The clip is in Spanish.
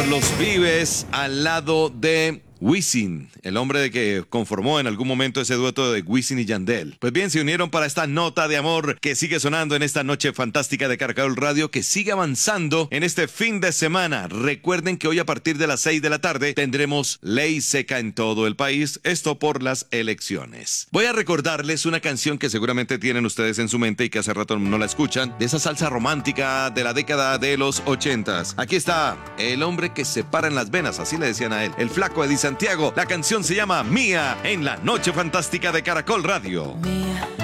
Carlos Vives al lado de Wisin, el hombre de que conformó en algún momento ese dueto de Wisin y Yandel. Pues bien, se unieron para esta nota de amor que sigue sonando en esta noche fantástica de Caracol Radio, que sigue avanzando en este fin de semana. Recuerden que hoy a partir de las 6 de la tarde tendremos ley seca en todo el país, esto por las elecciones. Voy a recordarles una canción que seguramente tienen ustedes en su mente y que hace rato no la escuchan, de esa salsa romántica de la década de los 80s. Aquí está el hombre que se para en las venas, así le decían a él, el flaco Eddie Santiago. La canción se llama Mía en la noche fantástica de Caracol Radio. Mía.